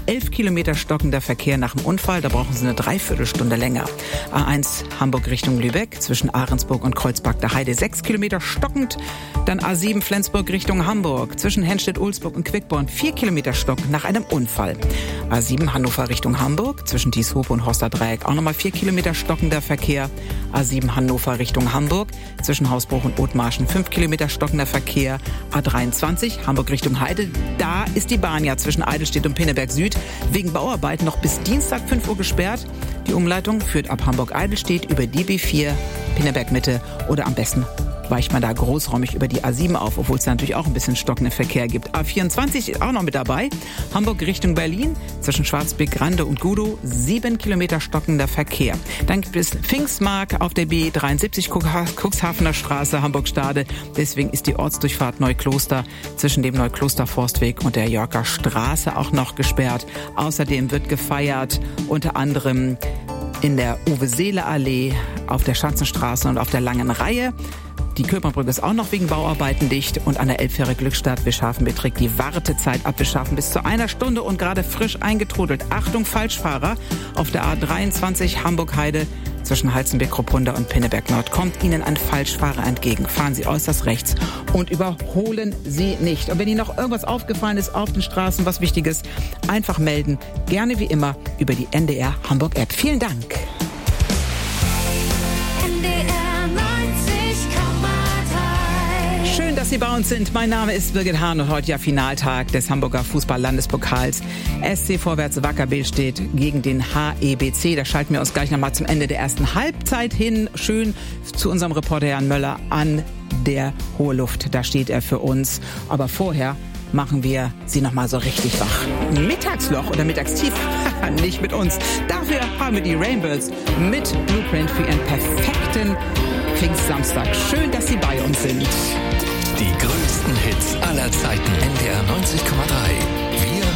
11 Kilometer stockender Verkehr nach dem Unfall. Da brauchen Sie eine Dreiviertelstunde länger. A1 Hamburg Richtung Lübeck zwischen Ahrensburg und Kreuzberg der Heide 6 Kilometer stockend. Dann A7 Flensburg Richtung Hamburg zwischen Henstedt-Ulzburg und Quickborn 4 Kilometer stockend nach einem Unfall. A7 Hannover Richtung Hamburg zwischen Dieshofe und Horster Dreieck auch nochmal 4 Kilometer stockender Verkehr. A7 Hannover Richtung Hamburg zwischen Hausbruch und Othmarschen 5 Kilometer stockender Verkehr. A23 Hamburg Richtung Heide, da ist die Bahn ja zwischen Eidelstedt und Pinneberg Süd wegen Bauarbeiten noch bis Dienstag 5 Uhr gesperrt. Die Umleitung führt ab Hamburg-Eidelstedt über die B4, Pinneberg Mitte oder am besten weicht man da großräumig über die A7 auf, obwohl es da natürlich auch ein bisschen stockenden Verkehr gibt. A24 ist auch noch mit dabei. Hamburg Richtung Berlin zwischen Schwarzbeek, Grande und Gudow 7 Kilometer stockender Verkehr. Dann gibt es Pfingstmark auf der B73 Cuxhavener Straße, Hamburg-Stade. Deswegen ist die Ortsdurchfahrt Neukloster zwischen dem Neukloster-Forstweg und der Jörger Straße auch noch gesperrt. Außerdem wird gefeiert unter anderem in der Uwe-Seele-Allee, auf der Schanzenstraße und auf der Langen Reihe. Die Köpernbrücke ist auch noch wegen Bauarbeiten dicht und an der Elbfähre Glückstadt Wischhafen beträgt die Wartezeit ab Wischhafen bis zu 1 Stunde und gerade frisch eingetrudelt. Achtung, Falschfahrer! Auf der A23 Hamburg-Heide zwischen Halzenbeck-Kruppunda und Pinneberg Nord kommt Ihnen ein Falschfahrer entgegen. Fahren Sie äußerst rechts und überholen Sie nicht. Und wenn Ihnen noch irgendwas aufgefallen ist auf den Straßen, was Wichtiges, einfach melden. Gerne wie immer über die NDR Hamburg App. Vielen Dank. Schön, dass Sie bei uns sind. Mein Name ist Birgit Hahn und heute ja Finaltag des Hamburger Fußball-Landespokals. SC Vorwärts Wackerbill steht gegen den HEBC. Da schalten wir uns gleich nochmal zum Ende der ersten Halbzeit hin. Schön zu unserem Reporter Jan Möller an der Hohe Luft. Da steht er für uns. Aber vorher machen wir Sie nochmal so richtig wach. Mittagsloch oder Mittagstief? Nicht mit uns. Dafür haben wir die Rainbirds mit Blueprint für ihren perfekten Pfingstsamstag. Schön, dass Sie bei uns sind. Die größten Hits aller Zeiten. NDR 90,3.